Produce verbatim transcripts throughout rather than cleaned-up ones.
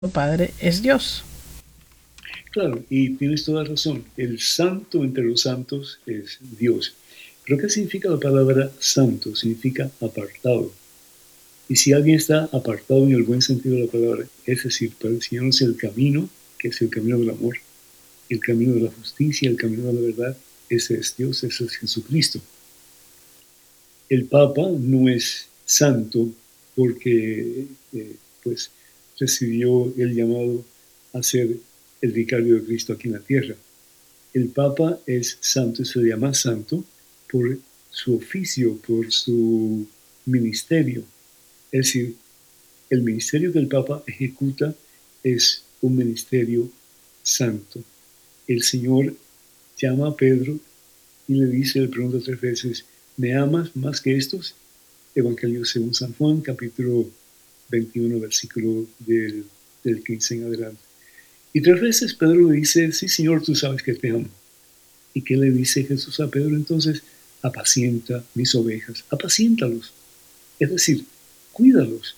Padre es Dios. Claro, y tienes toda razón. El santo entre los santos es Dios. Pero ¿qué significa la palabra santo? Significa apartado. Y si alguien está apartado en el buen sentido de la palabra, es decir, pareciéndose el camino, que es el camino del amor, el camino de la justicia, el camino de la verdad, ese es Dios, ese es Jesucristo. El Papa no es santo porque eh, pues recibió el llamado a ser el vicario de Cristo aquí en la tierra. El Papa es santo, se le llama santo por su oficio, por su ministerio. Es decir, el ministerio que el Papa ejecuta es un ministerio santo. El Señor llama a Pedro y le dice, le pregunta tres veces, ¿me amas más que estos? Evangelio según San Juan, capítulo veintiuno, versículo del, del quince en adelante. Y tres veces Pedro le dice, sí, Señor, tú sabes que te amo. ¿Y qué le dice Jesús a Pedro entonces? Apacienta mis ovejas, apaciéntalos. Es decir, cuídalos.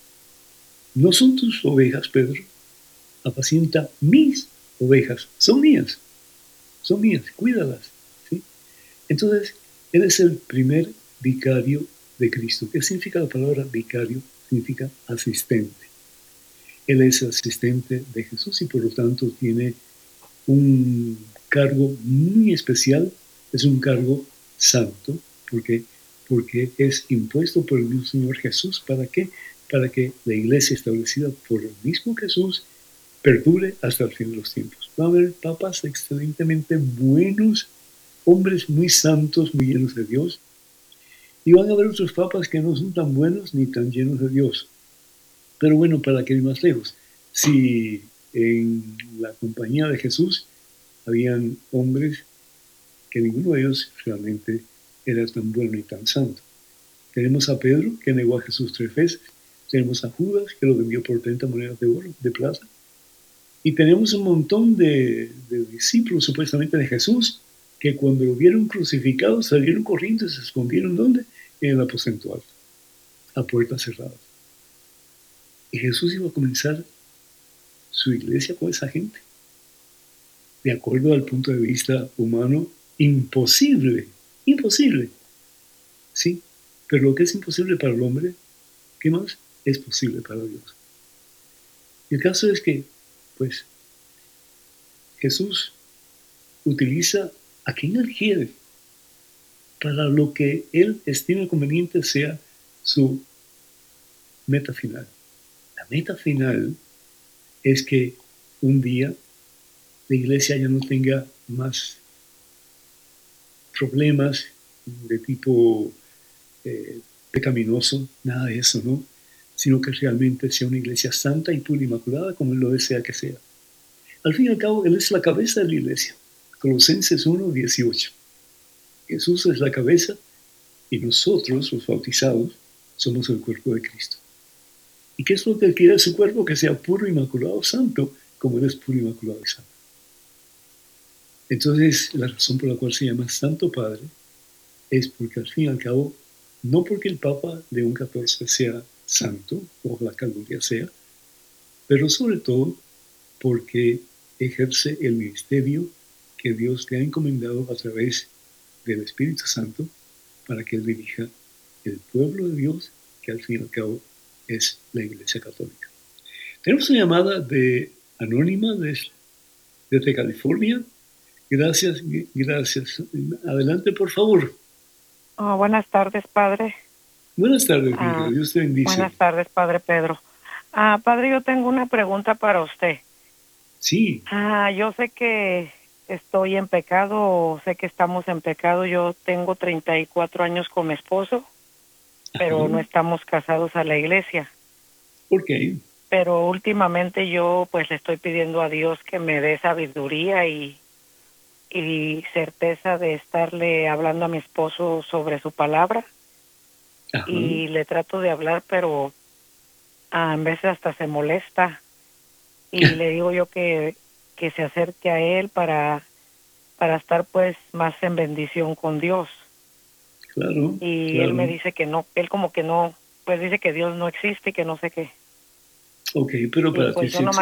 No son tus ovejas, Pedro. Apacienta mis ovejas. Son mías. Son mías. Cuídalas. ¿Sí? Entonces, Él es el primer vicario de Cristo. ¿Qué significa la palabra vicario? Significa asistente. Él es asistente de Jesús y por lo tanto tiene un cargo muy especial, es un cargo santo, porque, porque es impuesto por el mismo Señor Jesús. ¿Para qué? Para que la iglesia establecida por el mismo Jesús perdure hasta el fin de los tiempos. Va a haber papas excelentemente buenos, hombres muy santos, muy llenos de Dios, y van a haber otros papas que no son tan buenos ni tan llenos de Dios. Pero bueno, para que ir más lejos, si en la compañía de Jesús habían hombres que ninguno de ellos realmente era tan bueno ni tan santo. Tenemos a Pedro, que negó a Jesús tres veces. Tenemos a Judas, que lo vendió por treinta monedas de oro, de plata. Y tenemos un montón de, de discípulos supuestamente de Jesús, que cuando lo vieron crucificado salieron corriendo y se escondieron ¿dónde? En el aposento alto, a puertas cerradas. Y Jesús iba a comenzar su iglesia con esa gente. De acuerdo al punto de vista humano, imposible, imposible. Sí, pero lo que es imposible para el hombre, ¿qué más? Es posible para Dios. Y el caso es que, pues, Jesús utiliza a quien Él quiere para lo que Él estima conveniente sea su meta final. La meta final es que un día la iglesia ya no tenga más problemas de tipo eh, pecaminoso, nada de eso, ¿no? Sino que realmente sea una iglesia santa y pura, inmaculada, como Él lo desea que sea. Al fin y al cabo, Él es la cabeza de la iglesia. Colosenses uno, dieciocho. Jesús es la cabeza y nosotros, los bautizados, somos el cuerpo de Cristo. ¿Y qué es lo que Él quiere de su cuerpo? Que sea puro, inmaculado, santo, como Él es puro, inmaculado y santo. Entonces, la razón por la cual se llama Santo Padre es porque al fin y al cabo, no porque el Papa León catorce sea santo, ojalá que algún día sea, pero sobre todo porque ejerce el ministerio que Dios le ha encomendado a través del Espíritu Santo para que Él dirija el pueblo de Dios, que al fin y al cabo es la Iglesia Católica. Tenemos una llamada de Anónima desde, desde California. Gracias, gracias. Adelante, por favor. Oh, buenas tardes, padre. Buenas tardes, mi hija. Ah, Dios te bendice. buenas tardes, padre Pedro. Ah, padre, yo tengo una pregunta para usted. Sí. Ah, yo sé que estoy en pecado, sé que estamos en pecado. Yo tengo treinta y cuatro años con mi esposo, pero Ajá. no estamos casados a la iglesia. ¿Por qué? Pero últimamente yo pues le estoy pidiendo a Dios que me dé sabiduría y, y certeza de estarle hablando a mi esposo sobre su palabra. Ajá. Y le trato de hablar, pero a veces hasta se molesta. Y le digo yo que, que se acerque a él para, para estar pues más en bendición con Dios. Claro, Y claro. él me dice que no, él como que no, pues dice que Dios no existe y que no sé qué. Ok, pero Y para ti, pues yo si, no me